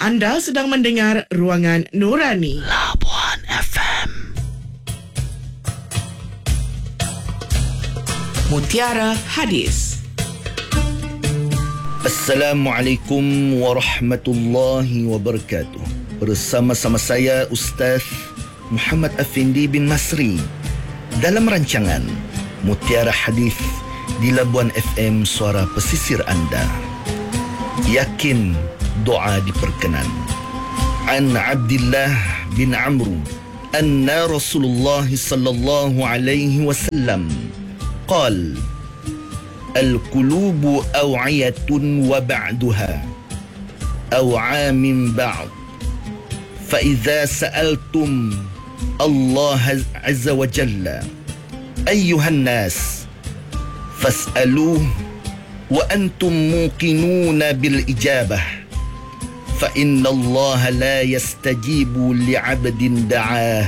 Anda sedang mendengar Ruangan Nurani. Labuan FM. Mutiara Hadis. Assalamualaikum warahmatullahi wabarakatuh. Bersama-sama saya Ustaz Muhammad Afindi bin Masri dalam rancangan Mutiara Hadis di Labuan FM, suara pesisir anda. Yakin doa diperkenan. An Abdullah bin Amr anna Rasulullah sallallahu alaihi wasallam qal al-qulubu aw'iyatun wa ba'duha aw'a min ba'd fa idza sa'altum Allah azza wa jalla ayyuhan nas fas'aluhu wa antum muqinuna bil ijabah fa inna Allah la yastajibu li'abdin da'ah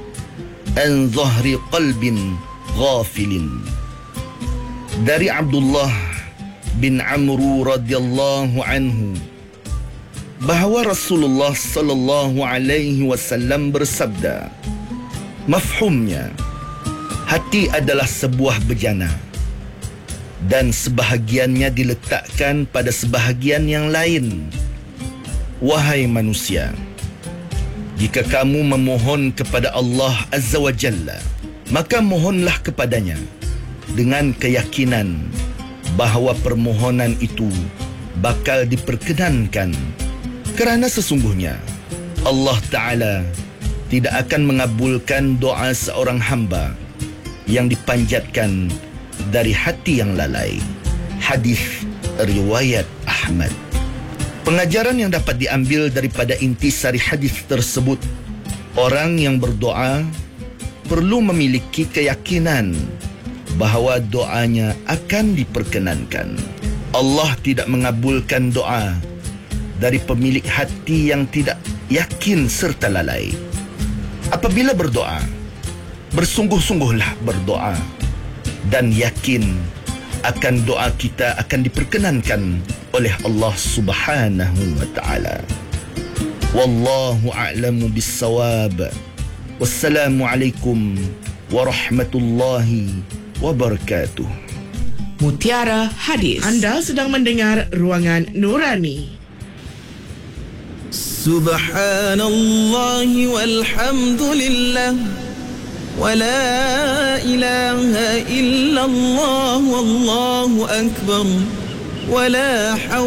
an dhahri qalbin ghafilin. Dari Abdullah bin Amr radhiyallahu anhu bahawa Rasulullah sallallahu alaihi wasallam bersabda, mafhumnya, hati adalah sebuah bejana dan sebahagiannya diletakkan pada sebahagian yang lain. Wahai manusia, jika kamu memohon kepada Allah Azza wa Jalla, maka mohonlah kepadanya dengan keyakinan bahawa permohonan itu bakal diperkenankan, kerana sesungguhnya Allah Ta'ala tidak akan mengabulkan doa seorang hamba yang dipanjatkan dari hati yang lalai. Hadis riwayat Ahmad. Pengajaran yang dapat diambil daripada intisari hadis tersebut, orang yang berdoa perlu memiliki keyakinan bahawa doanya akan diperkenankan. Allah tidak mengabulkan doa dari pemilik hati yang tidak yakin serta lalai. Apabila berdoa, bersungguh-sungguhlah berdoa dan yakin akan doa kita akan diperkenankan oleh Allah Subhanahu wa taala. Wallahu a'lamu bis-shawab. Wassalamualaikum warahmatullahi wabarakatuh. Mutiara Hadis. Anda sedang mendengar Ruangan Nurani. Subhanallah walhamdulillah ولا إله إلا الله والله أكبر ولا حول